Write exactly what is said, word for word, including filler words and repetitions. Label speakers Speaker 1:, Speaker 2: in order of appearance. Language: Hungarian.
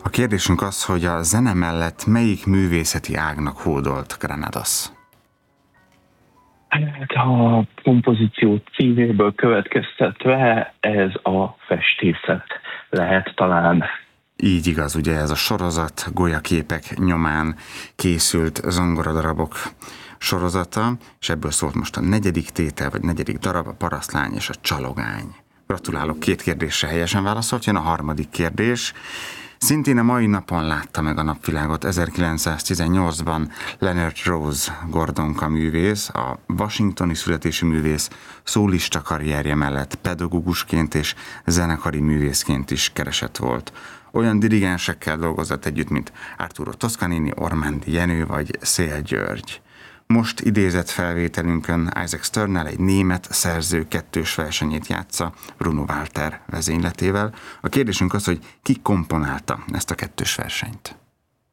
Speaker 1: A kérdésünk az, hogy a zene mellett melyik művészeti ágnak hódolt Granados?
Speaker 2: Hát a kompozíció címéből következtetve ez a festészet lehet talán.
Speaker 1: Így igaz, ugye ez a sorozat golyaképek nyomán készült zongoradarabok sorozata, és ebből szólt most a negyedik tétel, vagy negyedik darab, a Parasztlány és a Csalogány. Gratulálok, két kérdésre helyesen válaszolt, jön a harmadik kérdés. Szintén a mai napon látta meg a napvilágot ezerkilencszáztizennyolcban Leonard Rose Gordonka művész, a washingtoni születésű művész szólista karrierje mellett pedagógusként és zenekari művészként is keresett volt. Olyan dirigensekkel dolgozott együtt, mint Arturo Toscanini, Ormandy Jenő vagy Széll György. Most idézett felvételünkön Isaac Sternel egy német szerző kettős versenyét játsza Bruno Walter vezényletével. A kérdésünk az, hogy ki komponálta ezt a kettős versenyt.